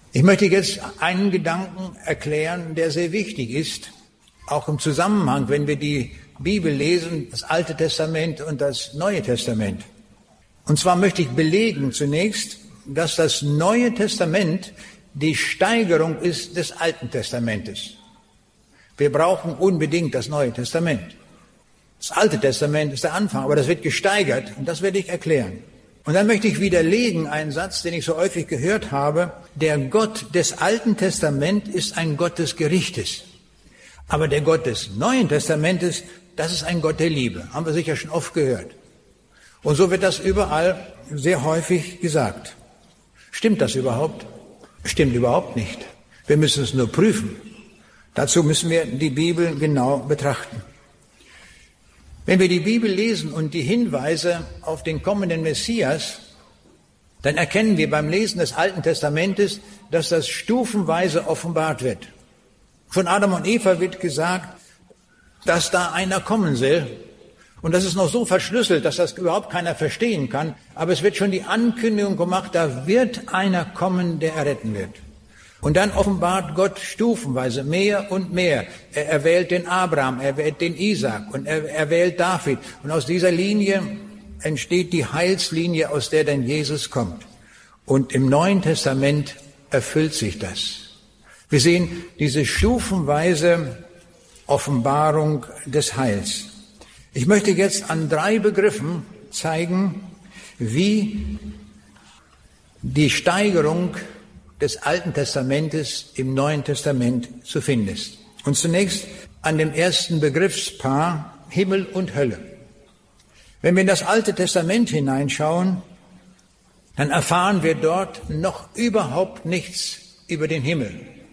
Ich möchte jetzt einen Gedanken erklären, der sehr wichtig ist, auch im Zusammenhang, wenn wir die Bibel lesen, das Alte Testament und das Neue Testament. Und zwar möchte ich belegen zunächst, dass das Neue Testament die Steigerung ist des Alten Testamentes. Wir brauchen unbedingt das Neue Testament. Das Alte Testament ist der Anfang, aber das wird gesteigert und das werde ich erklären. Und dann möchte ich widerlegen einen Satz, den ich so häufig gehört habe. Der Gott des Alten Testaments ist ein Gott des Gerichtes. Aber der Gott des Neuen Testamentes, das ist ein Gott der Liebe. Haben wir sicher schon oft gehört. Und so wird das überall sehr häufig gesagt. Stimmt das überhaupt? Stimmt überhaupt nicht. Wir müssen es nur prüfen. Dazu müssen wir die Bibel genau betrachten. Wenn wir die Bibel lesen und die Hinweise auf den kommenden Messias, dann erkennen wir beim Lesen des Alten Testamentes, dass das stufenweise offenbart wird. Von Adam und Eva wird gesagt, dass da einer kommen soll. Und das ist noch so verschlüsselt, dass das überhaupt keiner verstehen kann. Aber es wird schon die Ankündigung gemacht, da wird einer kommen, der erretten wird. Und dann offenbart Gott stufenweise mehr und mehr. Er erwählt den Abraham, er wählt den Isaak und er erwählt David. Und aus dieser Linie entsteht die Heilslinie, aus der dann Jesus kommt. Und im Neuen Testament erfüllt sich das. Wir sehen diese stufenweise Offenbarung des Heils. Ich möchte jetzt an 3 Begriffen zeigen, wie die Steigerung des Alten Testamentes im Neuen Testament zu finden ist. Und zunächst an dem ersten Begriffspaar Himmel und Hölle. Wenn wir in das Alte Testament hineinschauen, dann erfahren wir dort noch überhaupt nichts über den Himmel.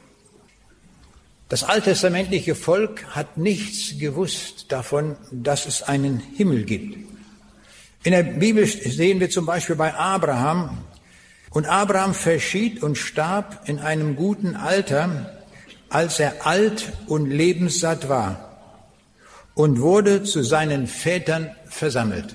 Das alttestamentliche Volk hat nichts gewusst davon, dass es einen Himmel gibt. In der Bibel sehen wir zum Beispiel bei Abraham, und Abraham verschied und starb in einem guten Alter, als er alt und lebenssatt war, und wurde zu seinen Vätern versammelt.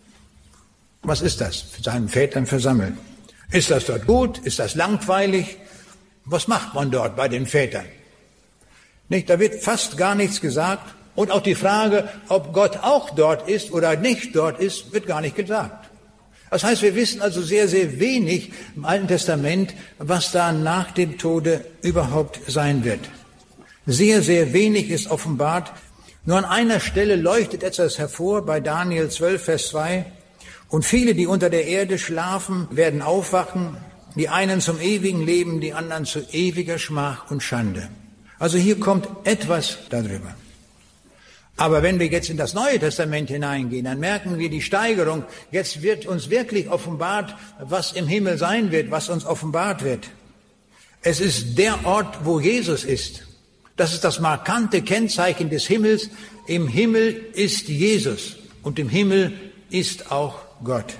Was ist das? Zu seinen Vätern versammelt. Ist das dort gut? Ist das langweilig? Was macht man dort bei den Vätern? Nicht, da wird fast gar nichts gesagt. Und auch die Frage, ob Gott auch dort ist oder nicht dort ist, wird gar nicht gesagt. Das heißt, wir wissen also sehr, sehr wenig im Alten Testament, was da nach dem Tode überhaupt sein wird. Sehr, sehr wenig ist offenbart. Nur an einer Stelle leuchtet etwas hervor, bei Daniel 12, Vers 2. Und viele, die unter der Erde schlafen, werden aufwachen, die einen zum ewigen Leben, die anderen zu ewiger Schmach und Schande. Also hier kommt etwas darüber. Aber wenn wir jetzt in das Neue Testament hineingehen, dann merken wir die Steigerung. Jetzt wird uns wirklich offenbart, was im Himmel sein wird, was uns offenbart wird. Es ist der Ort, wo Jesus ist. Das ist das markante Kennzeichen des Himmels. Im Himmel ist Jesus und im Himmel ist auch Gott.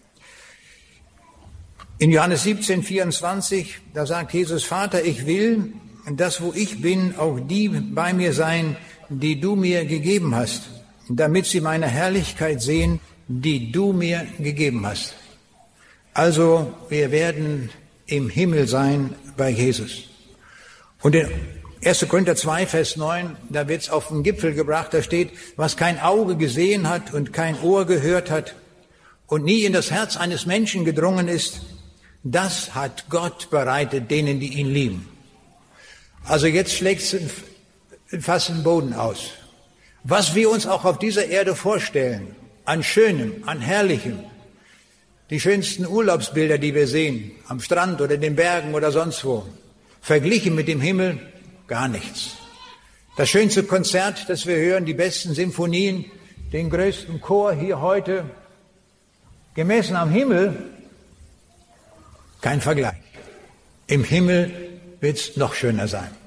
In Johannes 17, 24, da sagt Jesus, Vater, ich will, dass wo ich bin, auch die bei mir sein, die du mir gegeben hast, damit sie meine Herrlichkeit sehen, die du mir gegeben hast. Also wir werden im Himmel sein bei Jesus. Und in 1. Korinther 2, Vers 9, da wird es auf den Gipfel gebracht, da steht, was kein Auge gesehen hat und kein Ohr gehört hat und nie in das Herz eines Menschen gedrungen ist, das hat Gott bereitet denen, die ihn lieben. Also jetzt schlägt es fast den Boden aus. Was wir uns auch auf dieser Erde vorstellen, an Schönem, an Herrlichem, die schönsten Urlaubsbilder, die wir sehen, am Strand oder in den Bergen oder sonst wo, verglichen mit dem Himmel, gar nichts. Das schönste Konzert, das wir hören, die besten Sinfonien, den größten Chor hier heute, gemessen am Himmel, kein Vergleich. Im Himmel wird es noch schöner sein.